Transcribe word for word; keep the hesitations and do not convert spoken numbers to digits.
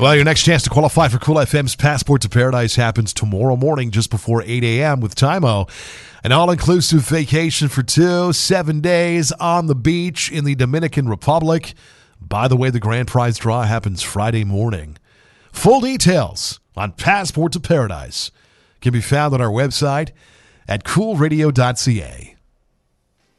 Well, your next chance to qualify for Cool F M's Passport to Paradise happens tomorrow morning just before eight a.m. with Tymo. An all-inclusive vacation for two, seven days on the beach in the Dominican Republic. By the way, the grand prize draw happens Friday morning. Full details on Passport to Paradise can be found on our website at cool radio dot c a.